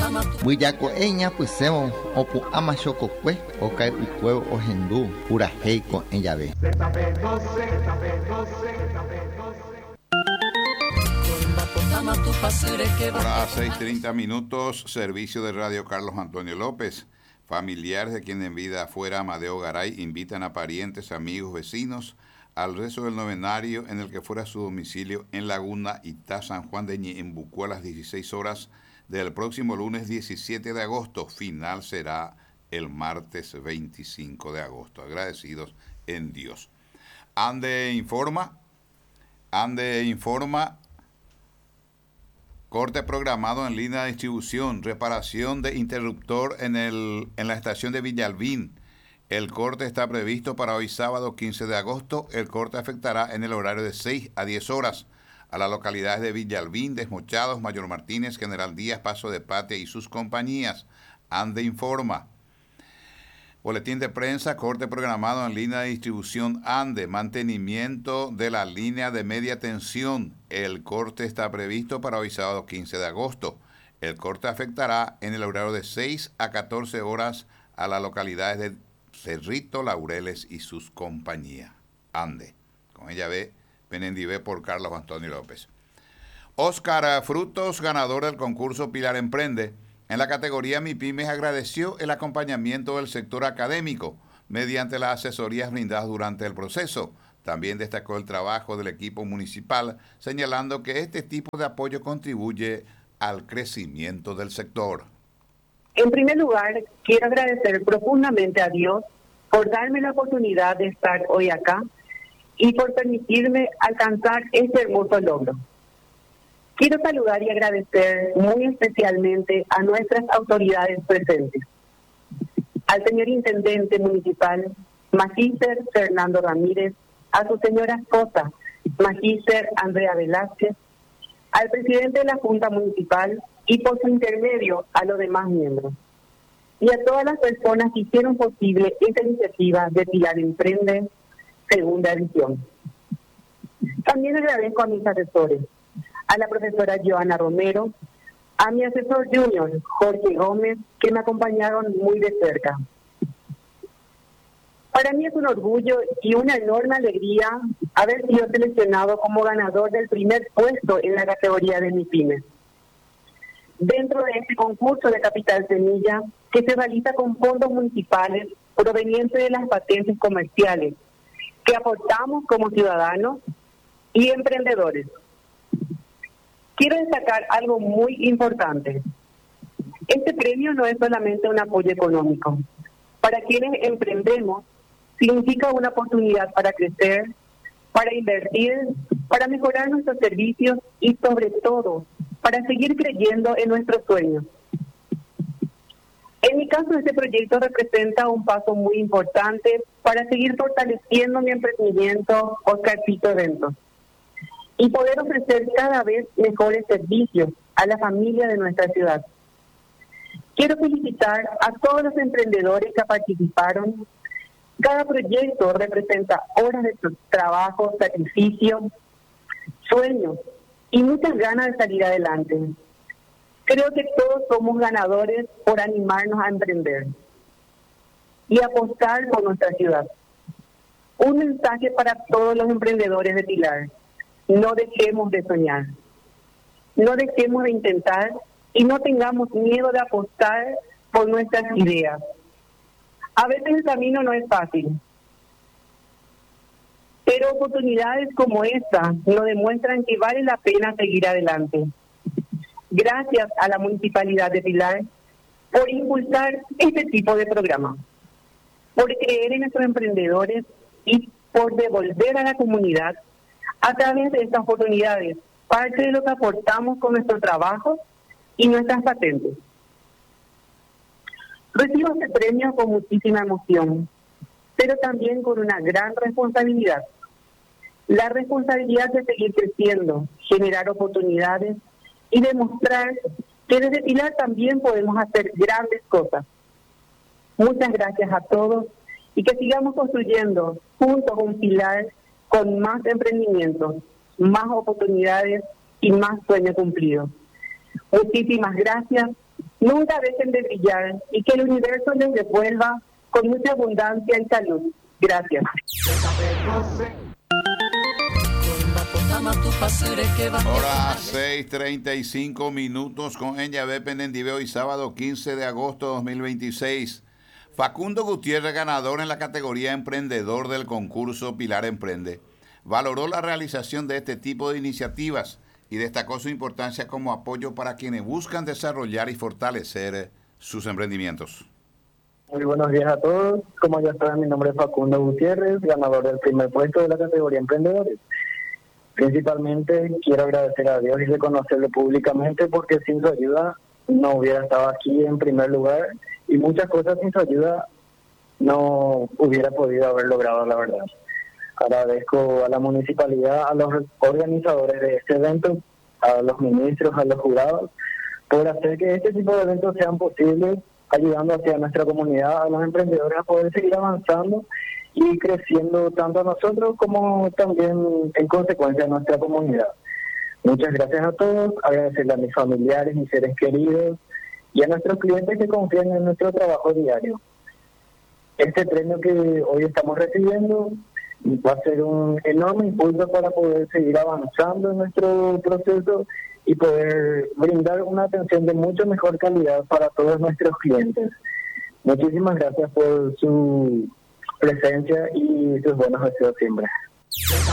Buyako eña puseo opu ama chococue okai ucueo ojendu pura heico en llave. Ahora 6:30, servicio de Radio Carlos Antonio López. Familiares de quien en vida fuera Amadeo Garay invitan a parientes, amigos, vecinos al rezo del novenario en el que fuera su domicilio en Laguna Itá, San Juan de Ñembucú a las 16 horas del próximo lunes 17 de agosto. Final será el martes 25 de agosto. Agradecidos en Dios. Ande informa. Corte programado en línea de distribución, reparación de interruptor en la estación de Villalbín. El corte está previsto para hoy sábado 15 de agosto. El corte afectará en el horario de 6 a 10 horas a las localidades de Villalbín, Desmochados, Mayor Martínez, General Díaz, Paso de Patria y sus compañías. Ande informa. Boletín de prensa, corte programado en línea de distribución Ande, mantenimiento de la línea de media tensión. El corte está previsto para hoy sábado 15 de agosto. El corte afectará en el horario de 6 a 14 horas a las localidades de Cerrito, Laureles y sus compañías. Ande. Con ella ve Penendivé por Carlos Antonio López. Óscar Frutos, ganador del concurso Pilar Emprende. En la categoría MIPYMES agradeció el acompañamiento del sector académico mediante las asesorías brindadas durante el proceso. También destacó el trabajo del equipo municipal, señalando que este tipo de apoyo contribuye al crecimiento del sector. En primer lugar, quiero agradecer profundamente a Dios por darme la oportunidad de estar hoy acá y por permitirme alcanzar este hermoso logro. Quiero saludar y agradecer muy especialmente a nuestras autoridades presentes. Al señor Intendente Municipal, Magíster Fernando Ramírez, a su señora esposa, Magíster Andrea Velázquez, al presidente de la Junta Municipal y por su intermedio a los demás miembros. Y a todas las personas que hicieron posible esta iniciativa de Pilar Emprende, segunda edición. También agradezco a mis asesores, a la profesora Joana Romero, a mi asesor junior, Jorge Gómez, que me acompañaron muy de cerca. Para mí es un orgullo y una enorme alegría haber sido seleccionado como ganador del primer puesto en la categoría de MIPYMES. Dentro de este concurso de Capital Semilla, que se realiza con fondos municipales provenientes de las patentes comerciales, que aportamos como ciudadanos y emprendedores. Quiero destacar algo muy importante. Este premio no es solamente un apoyo económico. Para quienes emprendemos, significa una oportunidad para crecer, para invertir, para mejorar nuestros servicios y sobre todo, para seguir creyendo en nuestros sueños. En mi caso, este proyecto representa un paso muy importante para seguir fortaleciendo mi emprendimiento Oscarcito Eventos y poder ofrecer cada vez mejores servicios a la familia de nuestra ciudad. Quiero felicitar a todos los emprendedores que participaron. Cada proyecto representa horas de trabajo, sacrificio, sueños y muchas ganas de salir adelante. Creo que todos somos ganadores por animarnos a emprender y apostar por nuestra ciudad. Un mensaje para todos los emprendedores de Pilar: no dejemos de soñar, no dejemos de intentar y no tengamos miedo de apostar por nuestras ideas. A veces el camino no es fácil, pero oportunidades como esta nos demuestran que vale la pena seguir adelante. Gracias a la Municipalidad de Pilar por impulsar este tipo de programa, por creer en nuestros emprendedores y por devolver a la comunidad a través de estas oportunidades parte de lo que aportamos con nuestro trabajo y nuestras patentes. Recibo este premio con muchísima emoción, pero también con una gran responsabilidad. La responsabilidad de seguir creciendo, generar oportunidades y demostrar que desde Pilar también podemos hacer grandes cosas. Muchas gracias a todos y que sigamos construyendo juntos un Pilar con más emprendimientos, más oportunidades y más sueños cumplidos. Muchísimas gracias Nunca dejen de brillar y que el universo les devuelva con mucha abundancia y salud. Gracias. Hora 6:35 minutos con Enyabé Penendive, hoy sábado 15 de agosto de 2026. Facundo Gutiérrez, ganador en la categoría Emprendedor del concurso Pilar Emprende, valoró la realización de este tipo de iniciativas y destacó su importancia como apoyo para quienes buscan desarrollar y fortalecer sus emprendimientos. Muy buenos días a todos. Como ya saben, mi nombre es Facundo Gutiérrez, ganador del primer puesto de la categoría Emprendedores. Principalmente quiero agradecer a Dios y reconocerlo públicamente, porque sin su ayuda no hubiera estado aquí en primer lugar y muchas cosas sin su ayuda no hubiera podido haber logrado, la verdad. Agradezco a la municipalidad, a los organizadores de este evento, a los ministros, a los jurados, por hacer que este tipo de eventos sean posibles, ayudando hacia nuestra comunidad, a los emprendedores a poder seguir avanzando y creciendo tanto a nosotros como también en consecuencia a nuestra comunidad. Muchas gracias a todos, agradecerle a mis familiares, mis seres queridos y a nuestros clientes que confían en nuestro trabajo diario. Este premio que hoy estamos recibiendo va a ser un enorme impulso para poder seguir avanzando en nuestro proceso y poder brindar una atención de mucho mejor calidad para todos nuestros clientes. Muchísimas gracias por su presencia y sus buenos deseos siempre.